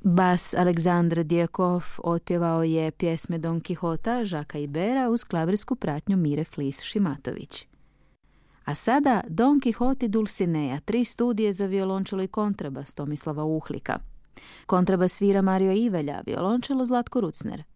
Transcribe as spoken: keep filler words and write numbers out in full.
Bas Aleksandr Djekov otpjevao je pjesme Don Kihota Žaka Ibera uz klavirsku pratnju Mire Flis-Šimatović. A sada Don Kihot i Dulcinea, tri studije za violončelo i kontrabas Tomislava Uhlika. Kontrabas svira Mario Ivelja, violončelo Zlatko Rucner.